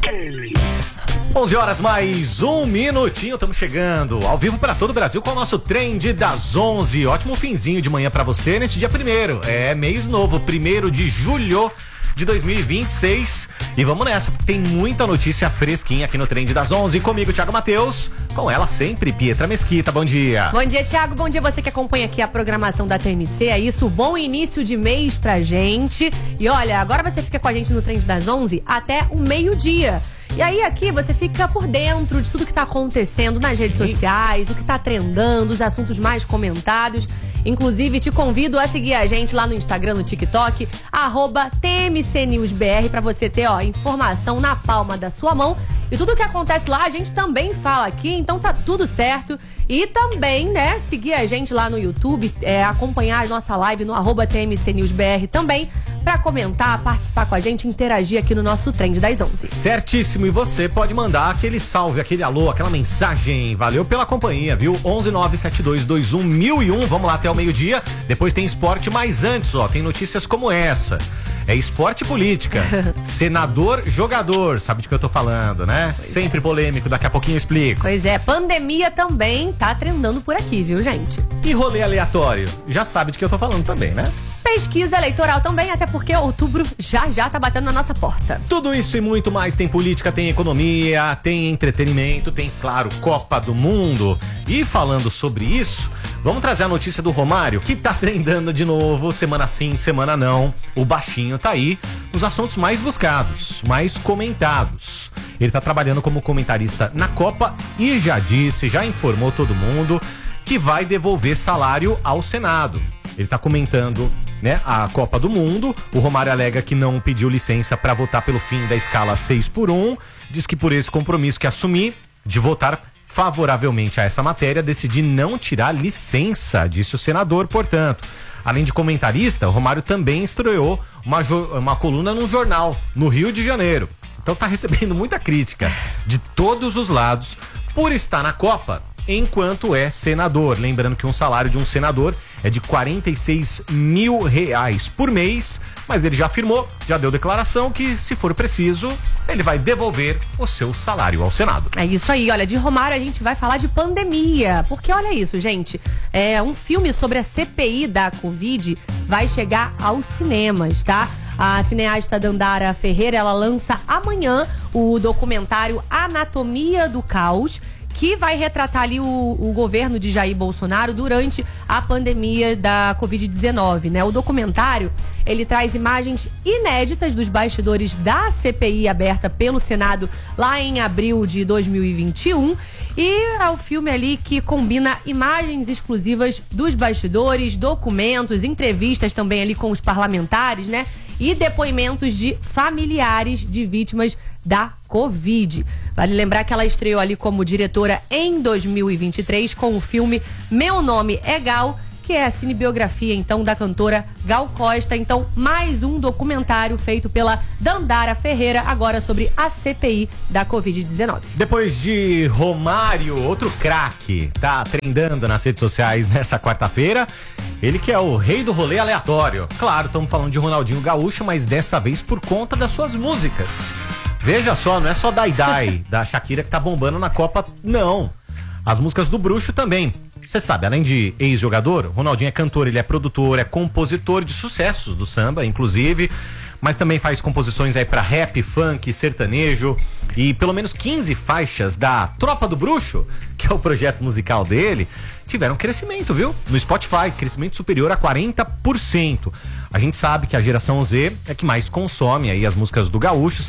11 horas mais um minutinho, estamos chegando ao vivo para todo o Brasil com o nosso Trend das 11. Ótimo finzinho de manhã para você nesse dia 1º, mês novo, 1º de julho de 2026. E vamos nessa, tem muita notícia fresquinha aqui no Trend das 11. Comigo, Thiago Matheus, com ela sempre, Pietra Mesquita. Bom dia. Bom dia, Thiago. Bom dia você que acompanha aqui a programação da TMC. É isso, bom início de mês pra gente. E olha, agora você fica com a gente no Trend das 11 até o meio-dia. E aí aqui você fica por dentro de tudo que tá acontecendo nas redes sociais, o que tá trendando, os assuntos mais comentados. Inclusive, te convido a seguir a gente lá no Instagram, no TikTok, @TMCNewsBR, pra você ter, informação na palma da sua mão. E tudo que acontece lá, a gente também fala aqui, então tá tudo certo. E também, né, seguir a gente lá no YouTube, acompanhar a nossa live no @TMCNewsBR também, pra comentar, participar com a gente, interagir aqui no nosso Trend das 11. Certíssimo, e você pode mandar aquele salve, aquele alô, aquela mensagem. Valeu pela companhia, viu? 11972211001, vamos lá até o meio-dia. Depois tem esporte, mas antes, tem notícias como essa. É esporte e política. Senador, jogador, sabe de que eu tô falando, né? Sempre polêmico, daqui a pouquinho eu explico. Pois é, pandemia também tá trendando por aqui, viu, gente? E rolê aleatório, já sabe de que eu tô falando também, né? Pesquisa eleitoral também, até porque outubro já tá batendo na nossa porta. Tudo isso e muito mais, tem política, tem economia, tem entretenimento, tem, claro, Copa do Mundo. E falando sobre isso, vamos trazer a notícia do Romário, que tá trendando de novo, semana sim, semana não. O baixinho tá aí nos assuntos mais buscados, mais comentados. Ele tá trabalhando como comentarista na Copa e já informou todo mundo que vai devolver salário ao Senado. Ele tá comentando, né, a Copa do Mundo. O Romário alega que não pediu licença para votar pelo fim da escala 6x1. Diz que por esse compromisso que assumi de votar favoravelmente a essa matéria, decidi não tirar licença, disse o senador, portanto. Além de comentarista, o Romário também estreou uma coluna num jornal, no Rio de Janeiro. Então tá recebendo muita crítica de todos os lados por estar na Copa enquanto é senador. Lembrando que um salário de um senador é de R$46 mil por mês, mas ele já afirmou, já deu declaração que, se for preciso, ele vai devolver o seu salário ao Senado. É isso aí, olha, de Romário a gente vai falar de pandemia, porque olha isso, gente, um filme sobre a CPI da Covid vai chegar aos cinemas, tá? A cineasta Dandara Ferreira, ela lança amanhã o documentário Anatomia do Caos, que vai retratar ali o governo de Jair Bolsonaro durante a pandemia da Covid-19, né? O documentário, ele traz imagens inéditas dos bastidores da CPI aberta pelo Senado lá em abril de 2021 e é o filme ali que combina imagens exclusivas dos bastidores, documentos, entrevistas também ali com os parlamentares, né? E depoimentos de familiares de vítimas da Covid. Vale lembrar que ela estreou ali como diretora em 2023 com o filme Meu Nome é Gal, que é a cinebiografia, então, da cantora Gal Costa. Então, mais um documentário feito pela Dandara Ferreira, agora sobre a CPI da Covid-19. Depois de Romário, outro craque, tá trendando nas redes sociais nessa quarta-feira. Ele que é o rei do rolê aleatório. Claro, estamos falando de Ronaldinho Gaúcho, mas dessa vez por conta das suas músicas. Veja só, não é só Dai Dai, da Shakira, que tá bombando na Copa, não. As músicas do Bruxo também. Você sabe, além de ex-jogador, Ronaldinho é cantor, ele é produtor, é compositor de sucessos do samba, inclusive, mas também faz composições aí pra rap, funk, sertanejo, e pelo menos 15 faixas da Tropa do Bruxo, que é o projeto musical dele, tiveram crescimento, viu? No Spotify, crescimento superior a 40%. A gente sabe que a geração Z é que mais consome aí as músicas do Gaúcho,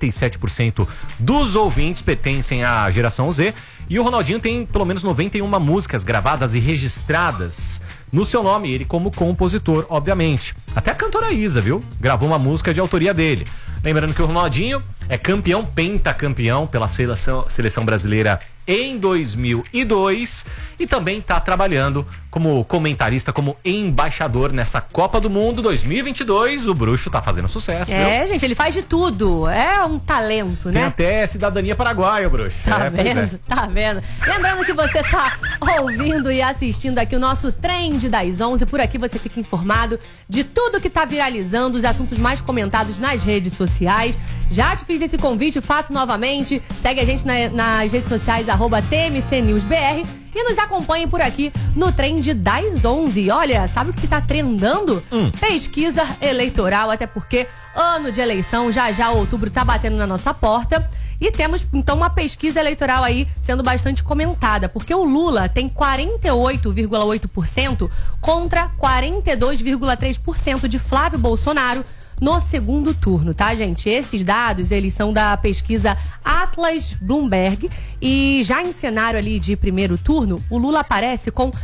67% dos ouvintes pertencem à geração Z, e o Ronaldinho tem pelo menos 91 músicas gravadas e registradas no seu nome, ele como compositor, obviamente. Até a cantora Isa, viu? Gravou uma música de autoria dele. Lembrando que o Ronaldinho é campeão, pentacampeão pela seleção brasileira em 2002 e também está trabalhando como comentarista, como embaixador nessa Copa do Mundo 2022. O bruxo tá fazendo sucesso, viu? Gente, ele faz de tudo. É um talento, né? Tem até cidadania paraguaia, bruxo. Tá vendo? Tá vendo? Lembrando que você tá ouvindo e assistindo aqui o nosso Trend das 11. Por aqui você fica informado de tudo que tá viralizando, os assuntos mais comentados nas redes sociais. Já te fiz esse convite, faço novamente. Segue a gente nas redes sociais, @TMCNewsBR. E nos acompanhem por aqui no Trend das 11. Olha, sabe o que tá trendando? Pesquisa eleitoral, até porque ano de eleição, já outubro tá batendo na nossa porta. E temos, então, uma pesquisa eleitoral aí sendo bastante comentada, porque o Lula tem 48,8% contra 42,3% de Flávio Bolsonaro no segundo turno, tá, gente? Esses dados, eles são da pesquisa Atlas Bloomberg, e já em cenário ali de primeiro turno, o Lula aparece com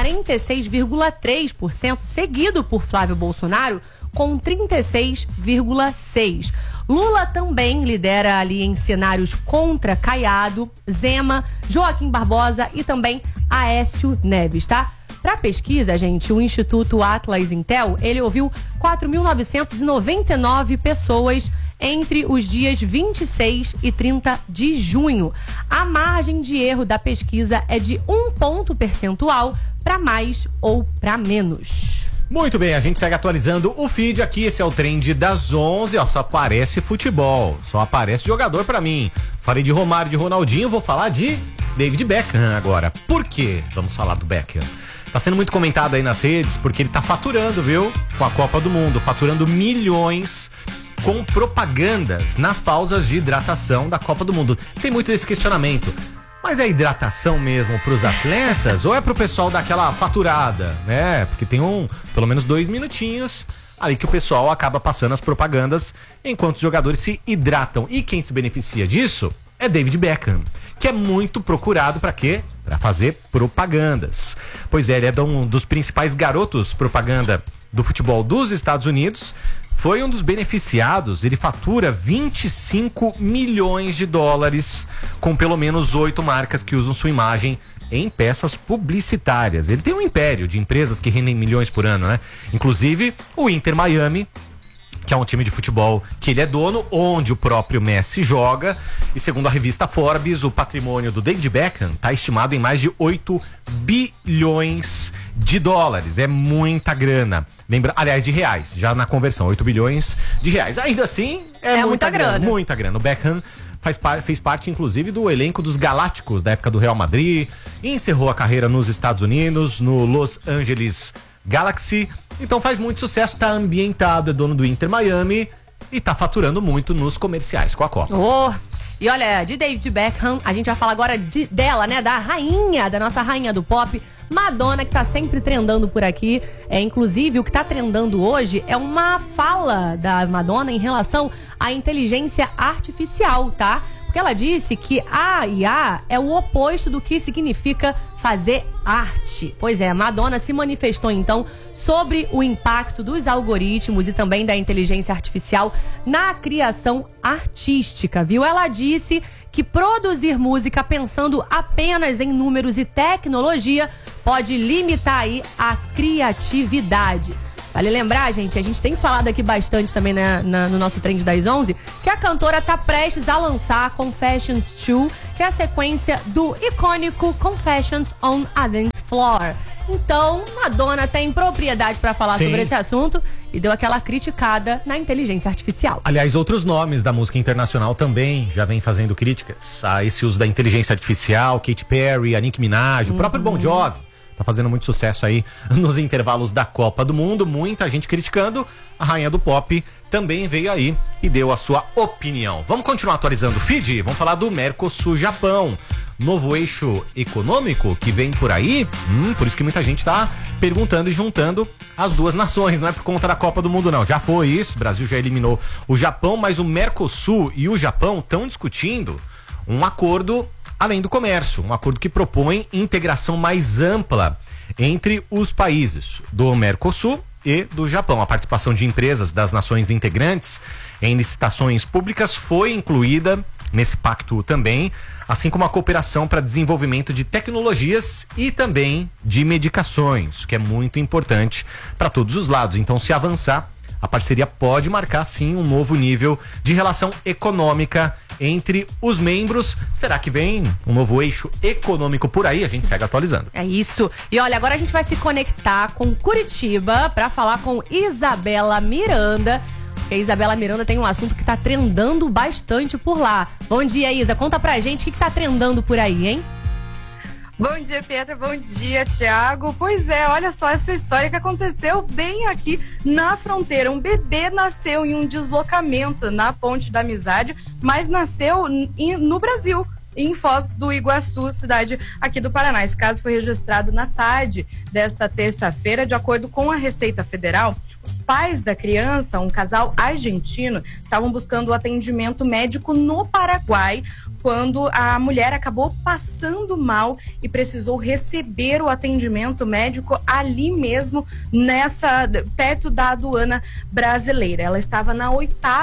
46,3%, seguido por Flávio Bolsonaro com 36,6%. Lula também lidera ali em cenários contra Caiado, Zema, Joaquim Barbosa e também Aécio Neves, tá? Para pesquisa, gente, o Instituto Atlas Intel, ele ouviu 4.999 pessoas entre os dias 26 e 30 de junho. A margem de erro da pesquisa é de 1 ponto percentual para mais ou para menos. Muito bem, a gente segue atualizando o feed aqui. Esse é o Trend das 11. Ó, só aparece futebol, só aparece jogador pra mim. Falei de Romário, de Ronaldinho, vou falar de David Beckham agora. Por quê? Vamos falar do Beckham. Tá sendo muito comentado aí nas redes, porque ele tá faturando, viu? Com a Copa do Mundo, faturando milhões com propagandas nas pausas de hidratação da Copa do Mundo. Tem muito desse questionamento. Mas é hidratação mesmo pros atletas ou é pro pessoal dar aquela faturada, né? Porque tem pelo menos 2 minutinhos ali que o pessoal acaba passando as propagandas enquanto os jogadores se hidratam. E quem se beneficia disso é David Beckham, que é muito procurado para quê? Para fazer propagandas. Pois é, ele é um dos principais garotos propaganda do futebol dos Estados Unidos. Foi um dos beneficiados. Ele fatura 25 milhões de dólares com pelo menos 8 marcas que usam sua imagem em peças publicitárias. Ele tem um império de empresas que rendem milhões por ano, né? Inclusive o Inter Miami, que é um time de futebol que ele é dono, onde o próprio Messi joga. E segundo a revista Forbes, o patrimônio do David Beckham está estimado em mais de 8 bilhões de dólares. É muita grana. Lembra, aliás, de reais, já na conversão, 8 bilhões de reais. Ainda assim, é muita grana. Muita grana. O Beckham fez parte, inclusive, do elenco dos Galácticos, da época do Real Madrid. Encerrou a carreira nos Estados Unidos, no Los Angeles Galaxy. Então faz muito sucesso, tá ambientado, é dono do Inter Miami e tá faturando muito nos comerciais com a Copa. E olha, de David Beckham, a gente vai falar agora dela, né? Da nossa rainha do pop, Madonna, que tá sempre trendando por aqui. Inclusive, o que tá trendando hoje é uma fala da Madonna em relação à inteligência artificial, tá? Porque ela disse que a IA é o oposto do que significa fazer arte. Pois é, Madonna se manifestou então sobre o impacto dos algoritmos e também da inteligência artificial na criação artística, viu? Ela disse que produzir música pensando apenas em números e tecnologia pode limitar aí a criatividade. Vale lembrar, gente, a gente tem falado aqui bastante também no nosso Trend das 11, que a cantora tá prestes a lançar Confessions 2, que é a sequência do icônico Confessions on a Dance Floor. Então, Madonna tem propriedade para falar sobre esse assunto e deu aquela criticada na inteligência artificial. Aliás, outros nomes da música internacional também já vêm fazendo críticas a esse uso da inteligência artificial. Katy Perry, a Nicki Minaj, o próprio Bon Jovi. Tá fazendo muito sucesso aí nos intervalos da Copa do Mundo. Muita gente criticando. A rainha do pop também veio aí e deu a sua opinião. Vamos continuar atualizando o feed? Vamos falar do Mercosul-Japão. Novo eixo econômico que vem por aí. Por isso que muita gente tá perguntando e juntando as duas nações. Não é por conta da Copa do Mundo, não. Já foi isso. O Brasil já eliminou o Japão, mas o Mercosul e o Japão estão discutindo um acordo além do comércio, um acordo que propõe integração mais ampla entre os países do Mercosul e do Japão. A participação de empresas das nações integrantes em licitações públicas foi incluída nesse pacto também, assim como a cooperação para desenvolvimento de tecnologias e também de medicações, que é muito importante para todos os lados. Então, se avançar, a parceria pode marcar, sim, um novo nível de relação econômica entre os membros. Será que vem um novo eixo econômico por aí? A gente segue atualizando. É isso. E olha, agora a gente vai se conectar com Curitiba para falar com Isabela Miranda. Porque a Isabela Miranda tem um assunto que tá trendando bastante por lá. Bom dia, Isa. Conta pra gente o que tá trendando por aí, hein? Bom dia, Pietra. Bom dia, Thiago. Pois é, olha só essa história que aconteceu bem aqui na fronteira. Um bebê nasceu em um deslocamento na Ponte da Amizade, mas nasceu no Brasil, em Foz do Iguaçu, cidade aqui do Paraná. Esse caso foi registrado na tarde desta terça-feira. De acordo com a Receita Federal, os pais da criança, um casal argentino, estavam buscando atendimento médico no Paraguai quando a mulher acabou passando mal e precisou receber o atendimento médico ali mesmo, perto da aduana brasileira. Ela estava no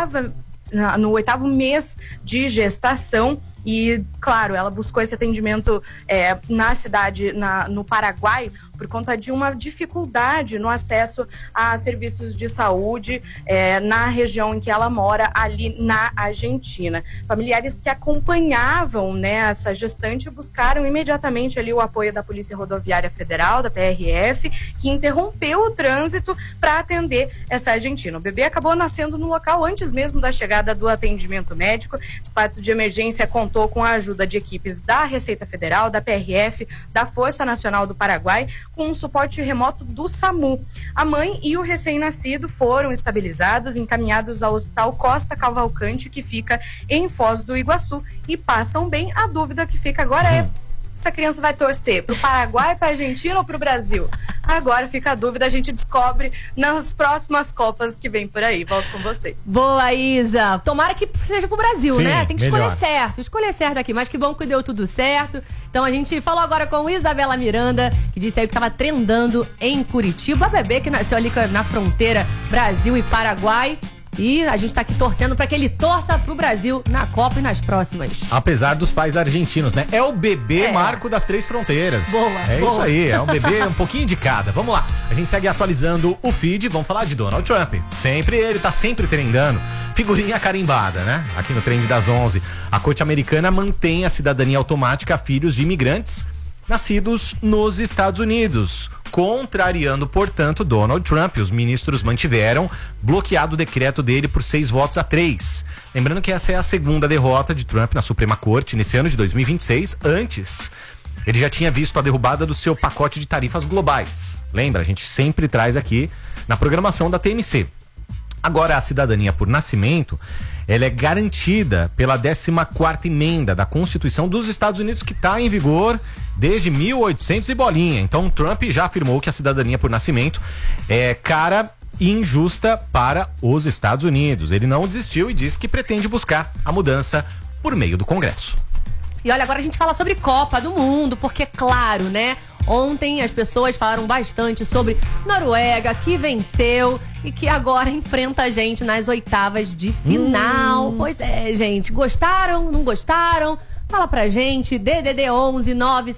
8º mês de gestação. E, claro, ela buscou esse atendimento na cidade, no Paraguai, por conta de uma dificuldade no acesso a serviços de saúde na região em que ela mora, ali na Argentina. Familiares que acompanhavam, né, essa gestante buscaram imediatamente ali o apoio da Polícia Rodoviária Federal, da PRF, que interrompeu o trânsito para atender essa argentina. O bebê acabou nascendo no local antes mesmo da chegada do atendimento médico. Esse parto de emergência contou com a ajuda de equipes da Receita Federal, da PRF, da Força Nacional do Paraguai, com um suporte remoto do SAMU. A mãe e o recém-nascido foram estabilizados, encaminhados ao Hospital Costa Cavalcante, que fica em Foz do Iguaçu, e passam bem. A dúvida que fica agora é: essa criança vai torcer pro Paraguai, pra Argentina ou pro Brasil? Agora fica a dúvida, a gente descobre nas próximas Copas que vem por aí. Volto com vocês. Boa, Isa. Tomara que seja pro Brasil, sim, né? Tem que melhor. escolher certo aqui. Mas que bom que deu tudo certo. Então a gente falou agora com Isabela Miranda, que disse aí que tava trendando em Curitiba. A bebê que nasceu ali na fronteira Brasil e Paraguai. E a gente tá aqui torcendo pra que ele torça pro Brasil na Copa e nas próximas. Apesar dos pais argentinos, né? É o bebê marco das 3 fronteiras. Boa, boa. Isso aí, é um bebê um pouquinho de cada. Vamos lá, a gente segue atualizando o feed, vamos falar de Donald Trump. Ele tá sempre trendando. Figurinha carimbada, né? Aqui no Trend das 11. A corte americana mantém a cidadania automática a filhos de imigrantes nascidos nos Estados Unidos, contrariando, portanto, Donald Trump. Os ministros mantiveram bloqueado o decreto dele por 6-3. Lembrando que essa é a segunda derrota de Trump na Suprema Corte nesse ano de 2026. Antes, ele já tinha visto a derrubada do seu pacote de tarifas globais. Lembra? A gente sempre traz aqui na programação da TMC. Agora, a cidadania por nascimento, ela é garantida pela 14ª emenda da Constituição dos Estados Unidos, que está em vigor desde 1800 e bolinha. Então, Trump já afirmou que a cidadania por nascimento é cara e injusta para os Estados Unidos. Ele não desistiu e disse que pretende buscar a mudança por meio do Congresso. E olha, agora a gente fala sobre Copa do Mundo, porque, claro, né? Ontem as pessoas falaram bastante sobre Noruega, que venceu e que agora enfrenta a gente nas oitavas de final. Pois é, gente. Gostaram? Não gostaram? Fala pra gente, DDD 11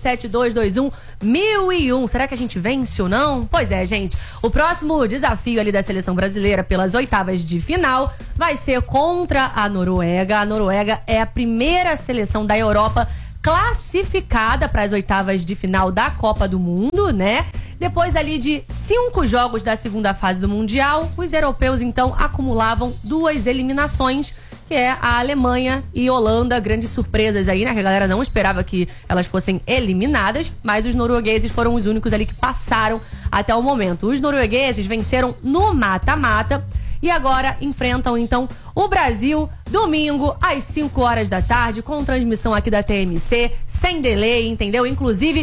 97221 1001. Será que a gente vence ou não? Pois é, gente. O próximo desafio ali da seleção brasileira pelas oitavas de final vai ser contra a Noruega. A Noruega é a primeira seleção da Europa classificada para as oitavas de final da Copa do Mundo, né? Depois ali de 5 jogos da segunda fase do Mundial, os europeus então acumulavam 2 eliminações, que é a Alemanha e Holanda. Grandes surpresas aí, né? Que a galera não esperava que elas fossem eliminadas, mas os noruegueses foram os únicos ali que passaram até o momento. Os noruegueses venceram no mata-mata e agora enfrentam então o Brasil domingo às 5 horas da tarde, com transmissão aqui da TMC, sem delay, entendeu? Inclusive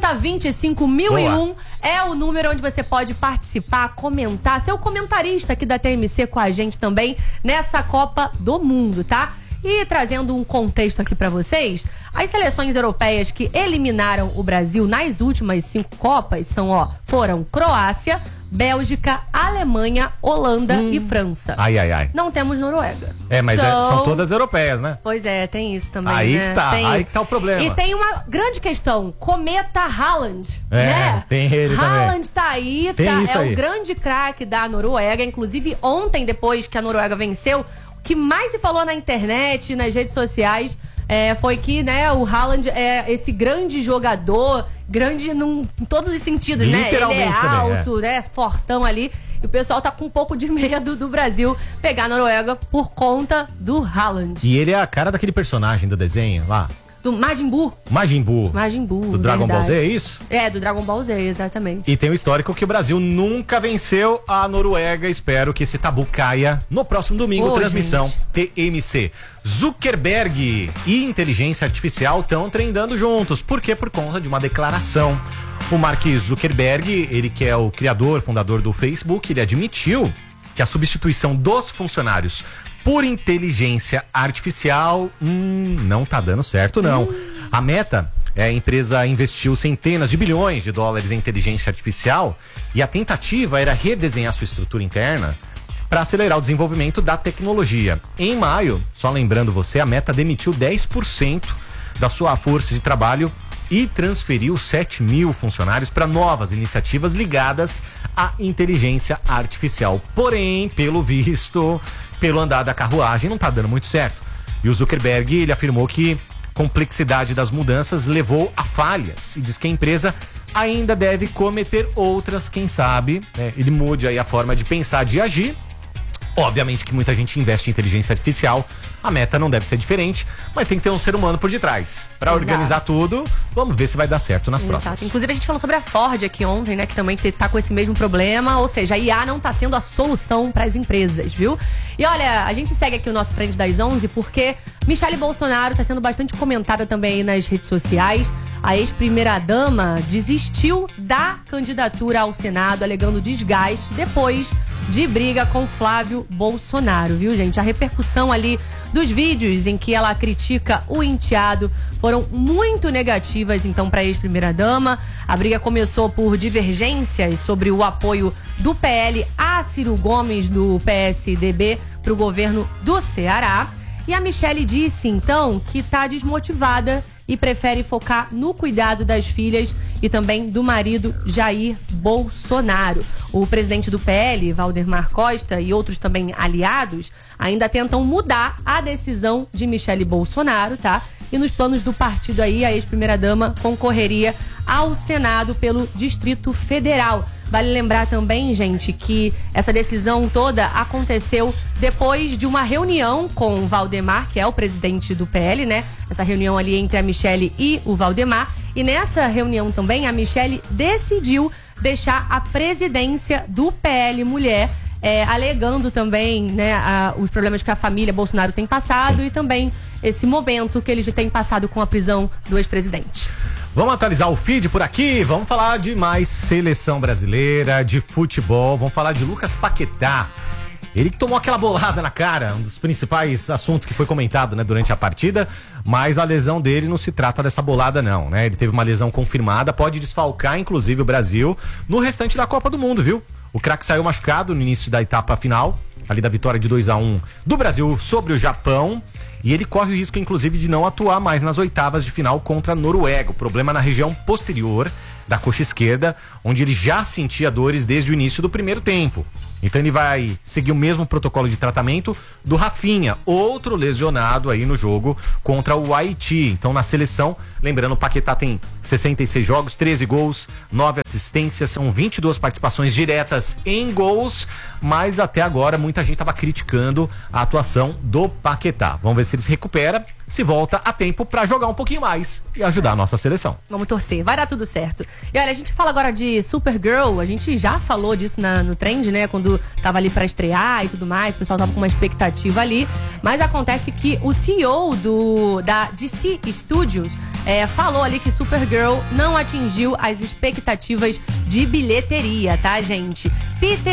3025.001 é o número onde você pode participar, comentar, ser o comentarista aqui da TMC com a gente também nessa Copa do Mundo, tá? E trazendo um contexto aqui pra vocês, as seleções europeias que eliminaram o Brasil nas últimas 5 Copas foram Croácia, Bélgica, Alemanha, Holanda e França. Ai. Não temos Noruega. Mas Então, são todas europeias, né? Pois é, tem isso também, Aí né? que tá, aí que tá o problema. E tem uma grande questão, Cometa Haaland, É, né? tem ele também. Haaland tá aí, Tem isso aí. o grande craque da Noruega. Inclusive, ontem, depois que a Noruega venceu, o que mais se falou na internet, nas redes sociais, foi que, né, o Haaland é esse grande jogador, grande em todos os sentidos, né? Ele é alto, né, fortão ali. E o pessoal tá com um pouco de medo do Brasil pegar a Noruega por conta do Haaland. E ele é a cara daquele personagem do desenho lá. Do Majin Buu. Majin Buu. Do Dragon Ball Z, é isso? É, do Dragon Ball Z, exatamente. E tem o histórico que o Brasil nunca venceu a Noruega. Espero que esse tabu caia no próximo domingo. Transmissão TMC. Zuckerberg e inteligência artificial estão treinando juntos. Por quê? Por conta de uma declaração. O Mark Zuckerberg, ele que é o criador, fundador do Facebook, ele admitiu que a substituição dos funcionários por inteligência artificial não tá dando certo, não. A Meta, a empresa investiu centenas de bilhões de dólares em inteligência artificial e a tentativa era redesenhar sua estrutura interna para acelerar o desenvolvimento da tecnologia. Em maio, só lembrando você, a Meta demitiu 10% da sua força de trabalho e transferiu 7 mil funcionários para novas iniciativas ligadas à inteligência artificial. Porém, pelo visto, pelo andar da carruagem, não tá dando muito certo. E o Zuckerberg, ele afirmou que a complexidade das mudanças levou a falhas e diz que a empresa ainda deve cometer outras, quem sabe, ele mude aí a forma de pensar, de agir. Obviamente que muita gente investe em inteligência artificial, a Meta não deve ser diferente, mas tem que ter um ser humano por detrás para organizar tudo. Vamos ver se vai dar certo nas próximas. Inclusive a gente falou sobre a Ford aqui ontem, né, que também tá com esse mesmo problema, ou seja, a IA não tá sendo a solução para as empresas, viu? E olha, a gente segue aqui o nosso Trend das 11 porque Michele Bolsonaro tá sendo bastante comentada também aí nas redes sociais. A ex-primeira-dama desistiu da candidatura ao Senado, alegando desgaste depois de briga com Flávio Bolsonaro, viu, gente? A repercussão ali dos vídeos em que ela critica o enteado foram muito negativas, então, para a ex-primeira-dama. A briga começou por divergências sobre o apoio do PL a Ciro Gomes, do PSDB, para o governo do Ceará. E a Michele disse, então, que está desmotivada e prefere focar no cuidado das filhas e também do marido Jair Bolsonaro. O presidente do PL, Valdemar Costa, e outros também aliados ainda tentam mudar a decisão de Michele Bolsonaro, tá? E nos planos do partido aí, a ex-primeira-dama concorreria ao Senado pelo Distrito Federal. Vale lembrar também, gente, que essa decisão toda aconteceu depois de uma reunião com o Valdemar, que é o presidente do PL, né? Essa reunião ali entre a Michele e o Valdemar. E nessa reunião também, a Michele decidiu deixar a presidência do PL Mulher, alegando também, né, os problemas que a família Bolsonaro tem passado. Sim. E também esse momento que eles têm passado com a prisão do ex-presidente. Vamos atualizar o feed por aqui, vamos falar de mais seleção brasileira, de futebol, vamos falar de Lucas Paquetá. Ele que tomou aquela bolada na cara, um dos principais assuntos que foi comentado, né, durante a partida, mas a lesão dele não se trata dessa bolada não, né? Ele teve uma lesão confirmada, pode desfalcar inclusive o Brasil no restante da Copa do Mundo, viu? O craque saiu machucado no início da etapa final, ali da vitória de 2-1 do Brasil sobre o Japão. E ele corre o risco, inclusive, de não atuar mais nas oitavas de final contra a Noruega. O problema na região posterior da coxa esquerda, onde ele já sentia dores desde o início do primeiro tempo. Então ele vai seguir o mesmo protocolo de tratamento do Rafinha, outro lesionado aí no jogo contra o Haiti. Então na seleção, lembrando, o Paquetá tem 66 jogos, 13 gols, 9 assistências, são 22 participações diretas em gols, mas até agora muita gente estava criticando a atuação do Paquetá. Vamos ver se ele se recupera, se volta a tempo para jogar um pouquinho mais e ajudar a nossa seleção. Vamos torcer, vai dar tudo certo. E olha, a gente fala agora de Supergirl, a gente já falou disso no Trend, né, quando tava ali pra estrear e tudo mais, o pessoal tava com uma expectativa ali, mas acontece que o CEO da DC Studios falou ali que Supergirl não atingiu as expectativas de bilheteria, tá, gente? Peter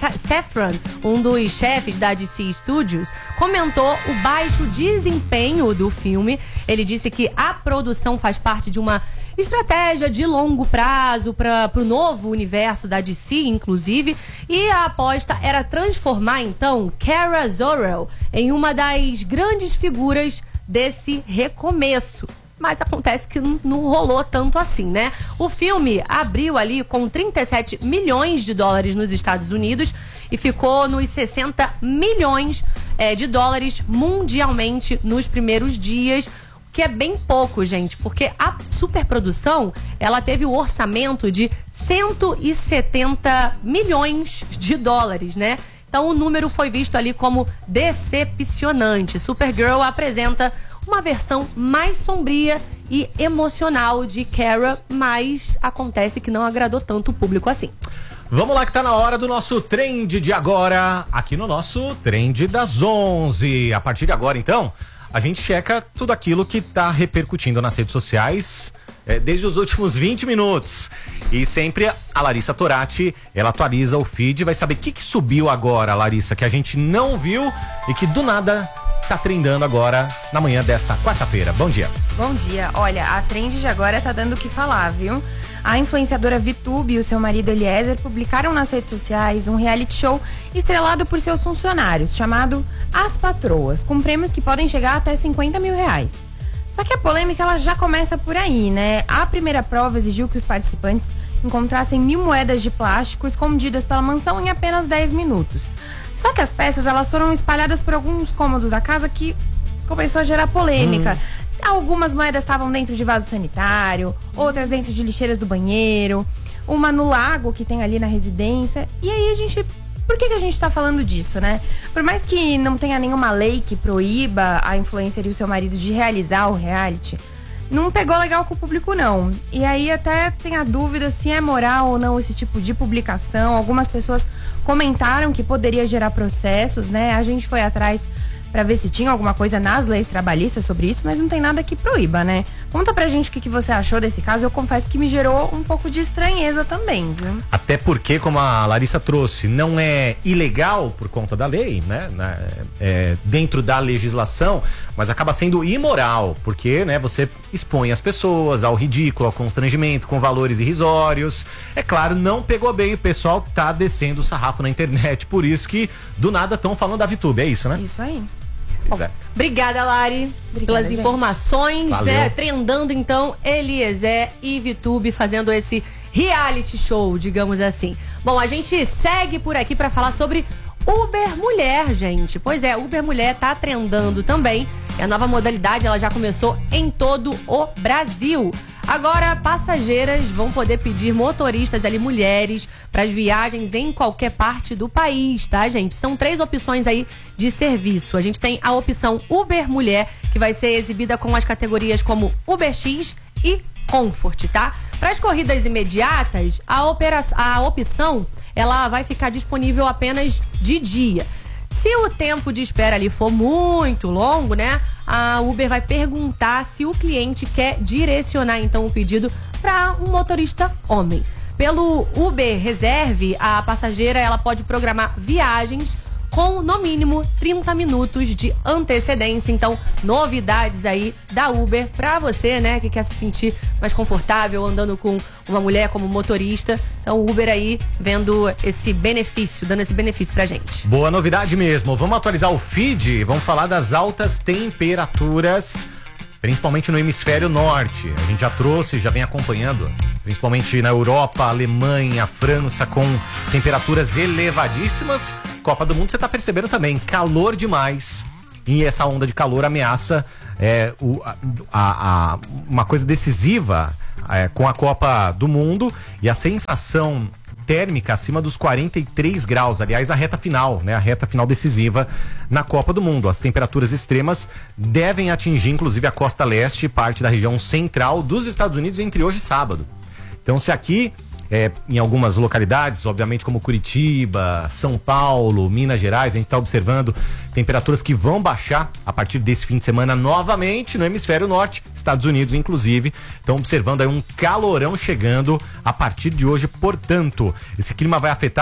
Safran, um dos chefes da DC Studios, comentou o baixo desempenho do filme. Ele disse que a produção faz parte de uma estratégia de longo prazo para o novo universo da DC, inclusive, e a aposta era transformar, então, Kara Zor-El em uma das grandes figuras desse recomeço. Mas acontece que não rolou tanto assim, né? O filme abriu ali com 37 milhões de dólares nos Estados Unidos e ficou nos 60 milhões de dólares mundialmente nos primeiros dias, que é bem pouco, gente, porque a superprodução, ela teve o orçamento de 170 milhões de dólares, né? Então o número foi visto ali como decepcionante. Supergirl apresenta uma versão mais sombria e emocional de Kara, mas acontece que não agradou tanto o público assim. Vamos lá que tá na hora do nosso Trend de agora, aqui no nosso Trend das 11. A partir de agora, então, a gente checa tudo aquilo que tá repercutindo nas redes sociais desde os últimos 20 minutos. E sempre a Larissa Torati, ela atualiza o feed, vai saber o que subiu agora, Larissa, que a gente não viu e que do nada tá trendando agora na manhã desta quarta-feira. Bom dia. Bom dia. Olha, a trend de agora tá dando o que falar, viu? A influenciadora VTube e o seu marido Eliezer publicaram nas redes sociais um reality show estrelado por seus funcionários, chamado As Patroas, com prêmios que podem chegar até 50 mil reais. Só que a polêmica, ela já começa por aí, né? A primeira prova exigiu que os participantes encontrassem 1.000 moedas de plástico escondidas pela mansão em apenas 10 minutos. Só que as peças, elas foram espalhadas por alguns cômodos da casa, que começou a gerar polêmica. Algumas moedas estavam dentro de vaso sanitário, outras dentro de lixeiras do banheiro, uma no lago que tem ali na residência. E aí por que a gente tá falando disso, né? Por mais que não tenha nenhuma lei que proíba a influencer e o seu marido de realizar o reality, não pegou legal com o público, não. E aí até tem a dúvida se é moral ou não esse tipo de publicação. Algumas pessoas comentaram que poderia gerar processos, né? A gente foi atrás pra ver se tinha alguma coisa nas leis trabalhistas sobre isso, mas não tem nada que proíba, né? Conta pra gente o que você achou desse caso. Eu confesso que me gerou um pouco de estranheza também, viu? Até porque, como a Larissa trouxe, não é ilegal por conta da lei, né? Dentro da legislação, mas acaba sendo imoral, porque, né, você expõe as pessoas ao ridículo, ao constrangimento, com valores irrisórios. É claro, não pegou bem, o pessoal tá descendo o sarrafo na internet, por isso que do nada estão falando da VTube, é isso, né? Isso aí. Bom, obrigada, Lari, pelas informações, né? Trendando, então, Eliezer e VTube fazendo esse reality show, digamos assim. Bom, a gente segue por aqui para falar sobre Uber Mulher, gente. Pois é, Uber Mulher tá trendando também. E a nova modalidade, ela já começou em todo o Brasil. Agora, passageiras vão poder pedir motoristas ali, mulheres, para as viagens em qualquer parte do país, tá, gente? São 3 opções aí de serviço. A gente tem a opção Uber Mulher, que vai ser exibida com as categorias como UberX e Comfort, tá? Para as corridas imediatas, a opção ela vai ficar disponível apenas de dia. Se o tempo de espera ali for muito longo, né, a Uber vai perguntar se o cliente quer direcionar então o pedido para um motorista homem. Pelo Uber Reserve, a passageira ela pode programar viagens com no mínimo 30 minutos de antecedência. Então, novidades aí da Uber pra você, né, que quer se sentir mais confortável andando com uma mulher como motorista. Então, o Uber aí vendo esse benefício, dando esse benefício pra gente. Boa novidade mesmo. Vamos atualizar o feed, vamos falar das altas temperaturas, principalmente no hemisfério norte. A gente já trouxe, já vem acompanhando, principalmente na Europa, Alemanha, França, com temperaturas elevadíssimas. Copa do Mundo, você tá percebendo também, calor demais. E essa onda de calor ameaça uma coisa decisiva com a Copa do Mundo e a sensação térmica acima dos 43 graus. Aliás, a reta final, né? A reta final decisiva na Copa do Mundo. As temperaturas extremas devem atingir, inclusive, a costa leste, parte da região central dos Estados Unidos entre hoje e sábado. Então, se aqui, em algumas localidades, obviamente como Curitiba, São Paulo, Minas Gerais, a gente está observando temperaturas que vão baixar a partir desse fim de semana novamente no hemisfério norte, Estados Unidos inclusive, estão observando aí um calorão chegando a partir de hoje. Portanto, esse clima vai afetar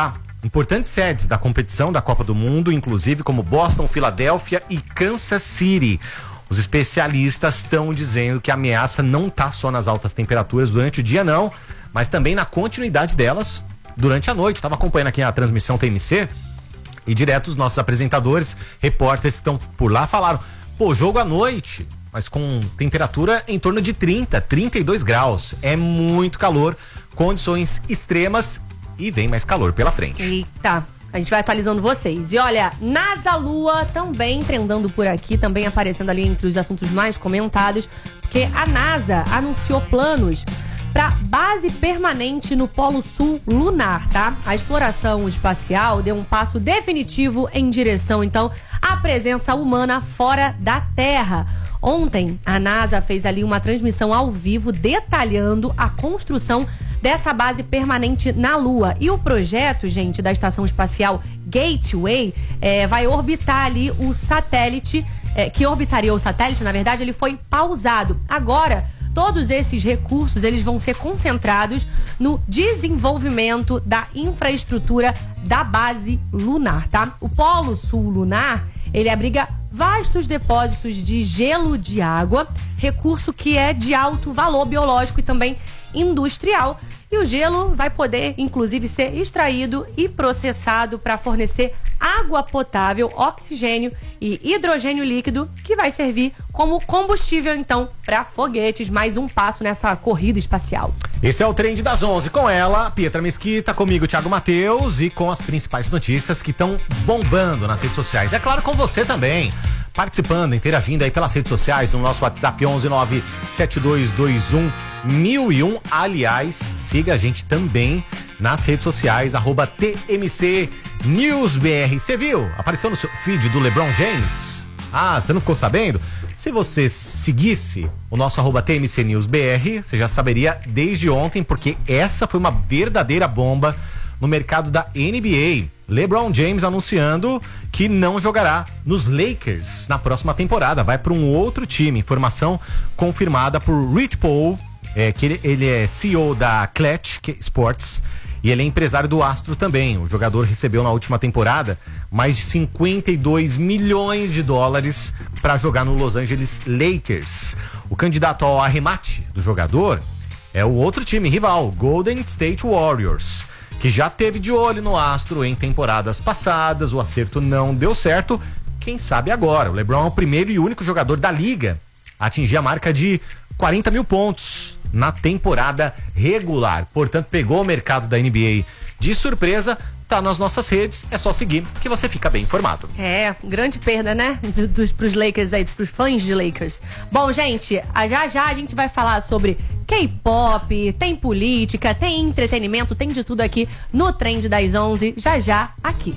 importantes sedes da competição da Copa do Mundo, inclusive como Boston, Filadélfia e Kansas City. Os especialistas estão dizendo que a ameaça não está só nas altas temperaturas durante o dia, não, mas também na continuidade delas durante a noite. Estava acompanhando aqui a transmissão TMC e direto os nossos apresentadores, repórteres que estão por lá falaram, jogo à noite, mas com temperatura em torno de 32 graus. É muito calor, condições extremas e vem mais calor pela frente. Eita, a gente vai atualizando vocês. E olha, NASA Lua também trendando por aqui, também aparecendo ali entre os assuntos mais comentados, porque a NASA anunciou planos para base permanente no Polo Sul lunar, tá? A exploração espacial deu um passo definitivo em direção, então, à presença humana fora da Terra. Ontem, a NASA fez ali uma transmissão ao vivo detalhando a construção dessa base permanente na Lua. E o projeto, gente, da Estação Espacial Gateway vai orbitar ali o satélite, que orbitaria o satélite, na verdade, ele foi pausado. Agora, todos esses recursos, eles vão ser concentrados no desenvolvimento da infraestrutura da base lunar, tá? O Polo Sul lunar, ele abriga vastos depósitos de gelo de água, recurso que é de alto valor biológico e também industrial. E o gelo vai poder, inclusive, ser extraído e processado para fornecer água potável, oxigênio e hidrogênio líquido, que vai servir como combustível, então, para foguetes. Mais um passo nessa corrida espacial. Esse é o Trend das 11. Com ela, Pietra Mesquita, comigo, Thiago Matheus, e com as principais notícias que estão bombando nas redes sociais. É claro, com você também, participando, interagindo aí pelas redes sociais, no nosso WhatsApp 11972211001. Aliás, siga a gente também nas redes sociais, @TMCNewsBR. Você viu? Apareceu no seu feed do LeBron James? Ah, você não ficou sabendo? Se você seguisse o nosso @TMCNewsBR, você já saberia desde ontem, porque essa foi uma verdadeira bomba no mercado da NBA. LeBron James anunciando que não jogará nos Lakers na próxima temporada, vai para um outro time. Informação confirmada por Rich Paul, que ele é CEO da Clutch Sports e ele é empresário do Astro também. O jogador recebeu na última temporada mais de 52 milhões de dólares para jogar no Los Angeles Lakers. O candidato ao arremate do jogador é o outro time rival, Golden State Warriors, que já teve de olho no Astro em temporadas passadas. O acerto não deu certo. Quem sabe agora? O LeBron é o primeiro e único jogador da liga a atingir a marca de 40 mil pontos na temporada regular. Portanto, pegou o mercado da NBA de surpresa. Tá nas nossas redes, é só seguir que você fica bem informado. Grande perda, né? Pros Lakers aí, pros fãs de Lakers. Bom, gente, já a gente vai falar sobre K-pop, tem política, tem entretenimento, tem de tudo aqui no Trend das 11, já aqui.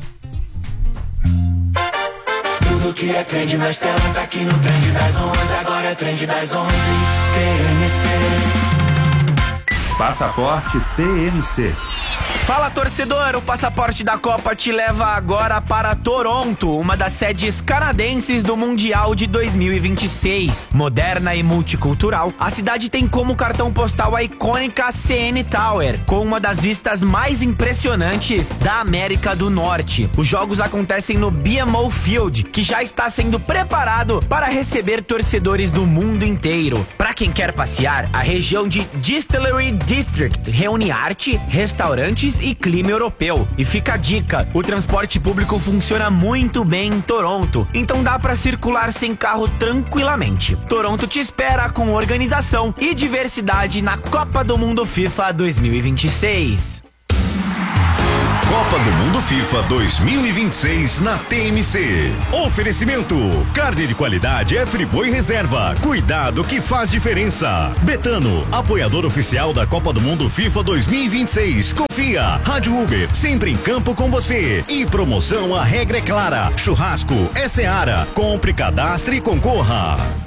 Tudo que é trend nas telas, tá aqui no Trend das 11, agora é Trend das 11, TMC. Passaporte TMC. Fala, torcedor, o Passaporte da Copa te leva agora para Toronto, uma das sedes canadenses do Mundial de 2026. Moderna e multicultural, a cidade tem como cartão postal a icônica CN Tower, com uma das vistas mais impressionantes da América do Norte. Os jogos acontecem no BMO Field, que já está sendo preparado para receber torcedores do mundo inteiro. Para quem quer passear, a região de Distillery District reúne arte, restaurantes e clima europeu. E fica a dica, o transporte público funciona muito bem em Toronto, então dá pra circular sem carro tranquilamente. Toronto te espera com organização e diversidade na Copa do Mundo FIFA 2026. Copa do Mundo FIFA 2026 na TMC. Oferecimento: carne de qualidade é Friboi Reserva. Cuidado que faz diferença. Betano, apoiador oficial da Copa do Mundo FIFA 2026. Confia. Rádio Uber, sempre em campo com você. E promoção, a regra é clara. Churrasco é Seara. Compre, cadastre e concorra.